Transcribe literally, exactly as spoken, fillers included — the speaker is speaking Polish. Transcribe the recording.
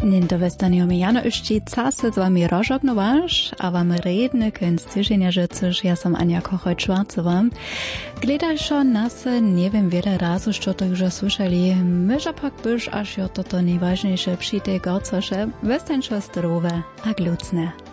Niente westaniami Jano Ušči, se z wami rožognováš a vám redne kęc tyženia žecuš, ja som Ania Kochoj-Čvarcová. Gledajšo nas, neviem veľa razu, čo to už slušali, myža pak byš až jo toto najvážnejšie při tej gocoše, vestenčo zdrove a glucne.